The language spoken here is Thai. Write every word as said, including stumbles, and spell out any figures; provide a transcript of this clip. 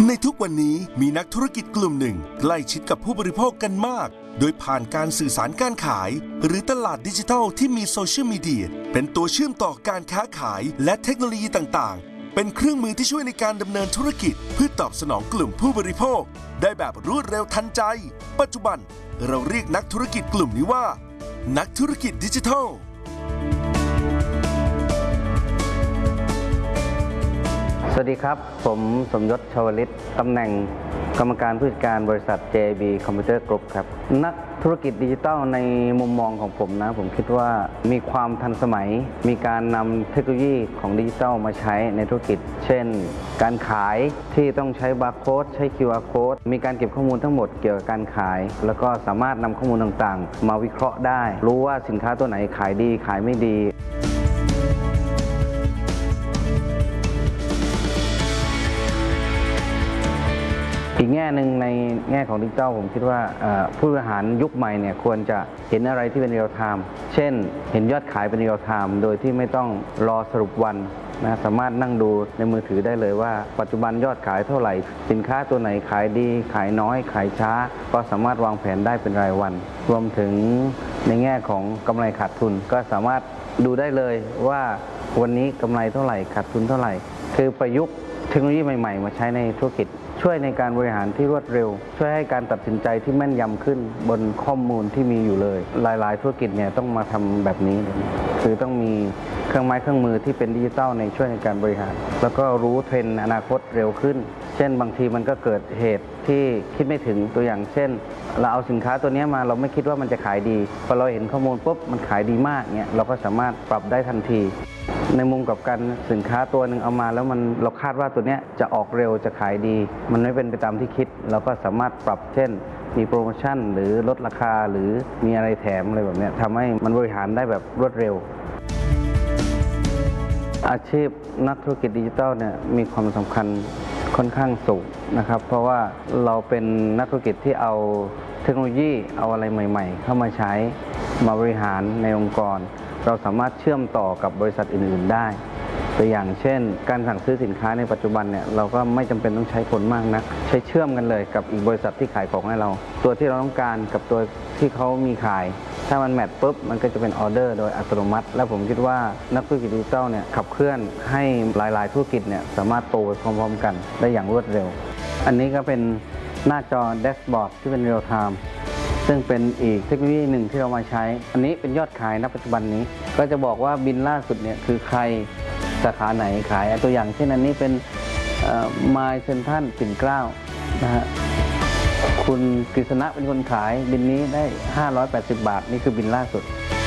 ในทุกวันนี้มีนักธุรกิจกลุ่มหนึ่งใกล้ชิดกับผู้บริโภคกันมากโดยผ่านการสื่อสารการขายหรือตลาดดิจิทัลที่มีโซเชียลมีเดียเป็นตัวเชื่อมต่อการค้าขายและเทคโนโลยีต่างๆเป็นเครื่องมือที่ช่วยในการดำเนินธุรกิจเพื่อตอบสนองกลุ่มผู้บริโภคได้แบบรวดเร็วทันใจปัจจุบันเราเรียกนักธุรกิจกลุ่มนี้ว่านักธุรกิจดิจิทัลสวัสดีครับผมสมยศ ชวลิตตำแหน่งกรรมการผู้จัดการบริษัท เจ บี Computer Group ครับนักธุรกิจดิจิทัลในมุมมองของผมนะผมคิดว่ามีความทันสมัยมีการนำเทคโนโลยีของดิจิทัลมาใช้ในธุรกิจเช่นการขายที่ต้องใช้บาร์โค้ดใช้ คิว อาร์ Code มีการเก็บข้อมูลทั้งหมดเกี่ยวกับการขายแล้วก็สามารถนำข้อมูลต่างๆมาวิเคราะห์ได้รู้ว่าสินค้าตัวไหนขายดีขายไม่ดีอีกแง่หนึ่งในแง่ของดิจิทัลผมคิดว่าผู้บริหารยุคใหม่เนี่ยควรจะเห็นอะไรที่เป็นเรียลไทม์เช่นเห็นยอดขายเป็นเรียลไทม์โดยที่ไม่ต้องรอสรุปวันนะสามารถนั่งดูในมือถือได้เลยว่าปัจจุบันยอดขายเท่าไหร่สินค้าตัวไหนขายดีขายน้อยขายช้าก็สามารถวางแผนได้เป็นรายวันรวมถึงในแง่ของกำไรขาดทุนก็สามารถดูได้เลยว่าวันนี้กำไรเท่าไหร่ขาดทุนเท่าไหร่คือประยุกต์เทคโนโลยีใหม่ๆมาใช้ในธุรกิจช่วยในการบริหารที่รวดเร็วช่วยให้การตัดสินใจที่แม่นยำขึ้นบนข้อมูลที่มีอยู่เลยหลายๆธุรกิจเนี่ยต้องมาทำแบบนี้คือต้องมีเครื่องไม้เครื่องมือที่เป็นดิจิทัลในช่วยในการบริหารแล้วก็รู้เทรนด์อนาคตเร็วขึ้นเช่นบางทีมันก็เกิดเหตุที่คิดไม่ถึงตัวอย่างเช่นเราเอาสินค้าตัวนี้มาเราไม่คิดว่ามันจะขายดีพอเราเห็นข้อมูลปุ๊บมันขายดีมากเนี่ยเราก็สามารถปรับได้ทันทีในมุมกับการสินค้าตัวหนึ่งเอามาแล้วมันเราคาดว่าตัวนี้จะออกเร็วจะขายดีมันไม่เป็นไปตามที่คิดเราก็สามารถปรับเช่นมีโปรโมชั่นหรือลดราคาหรือมีอะไรแถมอะไรแบบนี้ทำให้มันบริหารได้แบบรวดเร็วอาชีพนักธุรกิจดิจิทัลเนี่ยมีความสำคัญค่อนข้างสูงนะครับเพราะว่าเราเป็นนักธุรกิจที่เอาเทคโนโลยีเอาอะไรใหม่ๆเข้ามาใช้มาบริหารในองค์กรเราสามารถเชื่อมต่อกับบริษัทอื่นๆได้ตัวอย่างเช่นการสั่งซื้อสินค้าในปัจจุบันเนี่ยเราก็ไม่จำเป็นต้องใช้คนมากนักใช้เชื่อมกันเลยกับอีกบริษัทที่ขายของให้เราตัวที่เราต้องการกับตัวที่เขามีขายถ้ามันแมทปุ๊บมันก็จะเป็นออเดอร์โดยอัตโนมัติและผมคิดว่านักธุรกิจดิจิทัลเนี่ยขับเคลื่อนให้หลายๆธุรกิจเนี่ยสามารถโตไปพร้อมๆกันได้อย่างรวดเร็วอันนี้ก็เป็นหน้าจอแดชบอร์ดที่เป็นเรียลไทม์ซึ่งเป็นอีกเทคโนโลยีหนึ่งที่เรามาใช้อันนี้เป็นยอดขายณปัจจุบันนี้ก็จะบอกว่าบินล่าสุดเนี่ยคือใครสาขาไหนขายตัวอย่างเช่นอันนี้เป็นมายเซ็นทรัลปิ่นเกล้านะฮะคุณกฤษณะเป็นคนขายบินนี้ได้ห้าร้อยแปดสิบบาทนี่คือบินล่าสุด